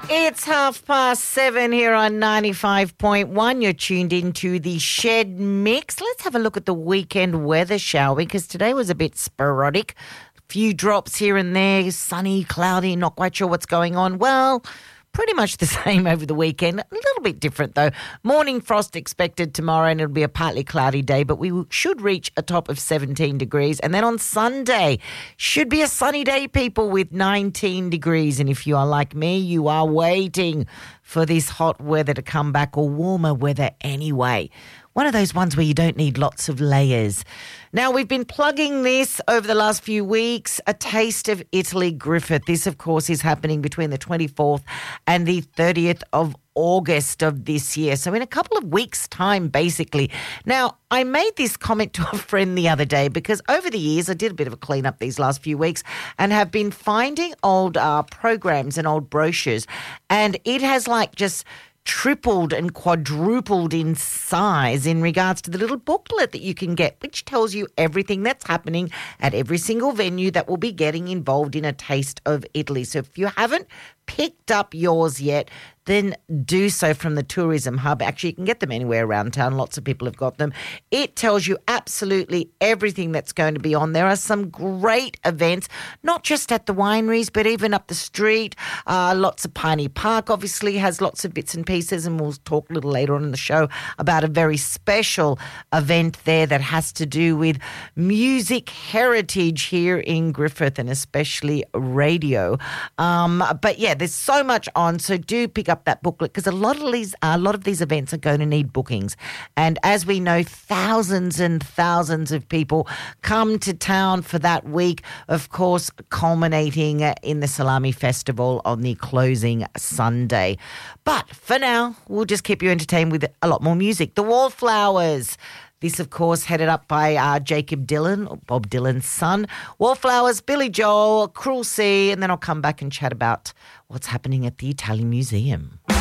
It's 7:30 here on 95.1. You're tuned into the Shed Mix. Let's have a look at the weekend weather, shall we? Because today was a bit sporadic. A few drops here and there, sunny, cloudy, not quite sure what's going on. Well, pretty much the same over the weekend. A little bit different, though. Morning frost expected tomorrow, and it'll be a partly cloudy day, but we should reach a top of 17 degrees. And then on Sunday, should be a sunny day, people, with 19 degrees. And if you are like me, you are waiting for this hot weather to come back, or warmer weather anyway. One of those ones where you don't need lots of layers. Now, we've been plugging this over the last few weeks, A Taste of Italy, Griffith. This, of course, is happening between the 24th and the 30th of August of this year. So in a couple of weeks' time, basically. Now, I made this comment to a friend the other day because over the years, I did a bit of a clean-up these last few weeks and have been finding old programs and old brochures. And it has just tripled and quadrupled in size in regards to the little booklet that you can get, which tells you everything that's happening at every single venue that will be getting involved in A Taste of Italy. So if you haven't picked up yours yet, then do so from the Tourism Hub. Actually, you can get them anywhere around town. Lots of people have got them. It tells you absolutely everything that's going to be on. There are some great events, not just at the wineries, but even up the street. Lots of Piney Park, obviously, has lots of bits and pieces, and we'll talk a little later on in the show about a very special event there that has to do with music heritage here in Griffith, and especially radio. But yeah, there's so much on, so do pick up that booklet because a lot of these events are going to need bookings. And as we know, thousands and thousands of people come to town for that week, of course, culminating in the Salami Festival on the closing Sunday. But for now, we'll just keep you entertained with a lot more music. The Wallflowers. This, of course, headed up by Jacob Dylan, Bob Dylan's son. Wallflowers, Billy Joel, Cruel Sea, and then I'll come back and chat about what's happening at the Italian Museum.